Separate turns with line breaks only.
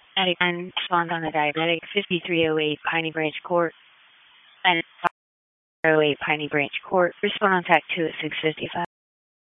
and respond on the diabetic 5308 Piney Branch Court and 508 Piney Branch Court. Respond on TAC 2 at 6:55.